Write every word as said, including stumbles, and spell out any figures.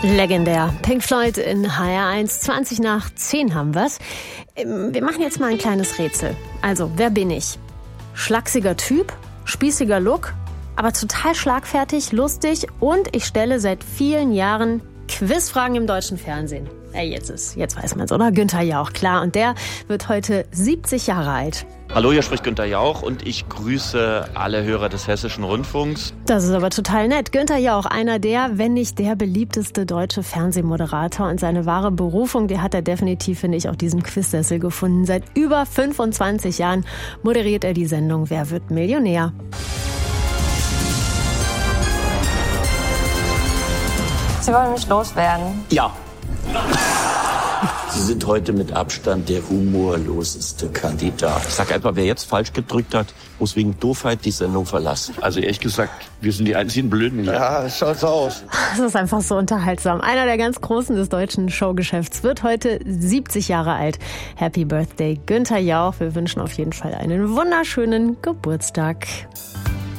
Legendär. Pink Floyd in H R eins, zwanzig nach zehn haben wir's. Wir machen jetzt mal ein kleines Rätsel. Also, wer bin ich? Schlachsiger Typ, spießiger Look, aber total schlagfertig, lustig und ich stelle seit vielen Jahren Quizfragen im deutschen Fernsehen. Ja, jetzt ist, jetzt weiß man's, oder? Günther Jauch, klar. Und der wird heute siebzig Jahre alt. Hallo, hier spricht Günther Jauch und ich grüße alle Hörer des Hessischen Rundfunks. Das ist aber total nett. Günther Jauch, einer der, wenn nicht der beliebteste deutsche Fernsehmoderator. Und seine wahre Berufung, die hat er definitiv, finde ich, auf diesem Quizsessel gefunden. Seit über fünfundzwanzig Jahren moderiert er die Sendung Wer wird Millionär? Sie wollen mich loswerden? Ja. Sie sind heute mit Abstand der humorloseste Kandidat. Ich sag einfach, wer jetzt falsch gedrückt hat, muss wegen Doofheit die Sendung verlassen. Also ehrlich gesagt, wir sind die einzigen Blöden hier. Ja, schaut so aus. Das ist einfach so unterhaltsam. Einer der ganz Großen des deutschen Showgeschäfts wird heute siebzig Jahre alt. Happy Birthday, Günther Jauch. Wir wünschen auf jeden Fall einen wunderschönen Geburtstag.